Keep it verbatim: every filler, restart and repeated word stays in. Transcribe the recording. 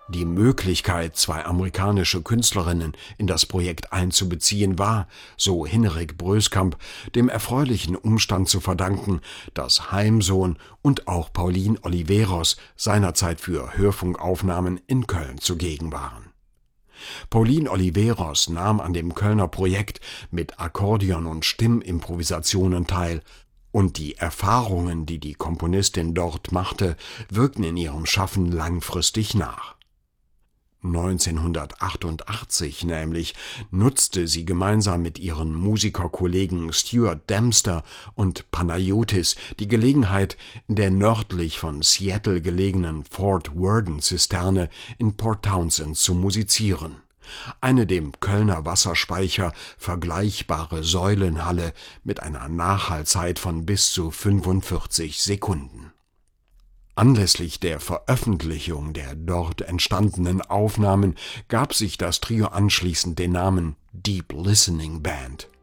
Die Möglichkeit, zwei amerikanische Künstlerinnen in das Projekt einzubeziehen, war, so Hinnerik Bröskamp, dem erfreulichen Umstand zu verdanken, dass Heimsohn und auch Pauline Oliveros seinerzeit für Hörfunkaufnahmen in Köln zugegen waren. Pauline Oliveros nahm an dem Kölner Projekt mit Akkordeon und Stimmimprovisationen teil, und die Erfahrungen, die die Komponistin dort machte, wirkten in ihrem Schaffen langfristig nach. neunzehnhundertachtundachtzig nämlich nutzte sie gemeinsam mit ihren Musikerkollegen Stuart Dempster und Panayotis die Gelegenheit, in der nördlich von Seattle gelegenen Fort Worden-Zisterne in Port Townsend zu musizieren. Eine dem Kölner Wasserspeicher vergleichbare Säulenhalle mit einer Nachhallzeit von bis zu fünfundvierzig Sekunden. Anlässlich der Veröffentlichung der dort entstandenen Aufnahmen gab sich das Trio anschließend den Namen Deep Listening Band.